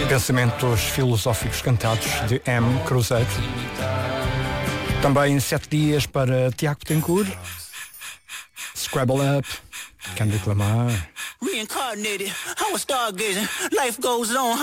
Pensamentos filosóficos cantados de M. Cruzeiro. Também 7 dias para Tiago Betancourt. Scrabble Up, Kendrick Lamar. Reincarnated, I was stargazing. Life goes on.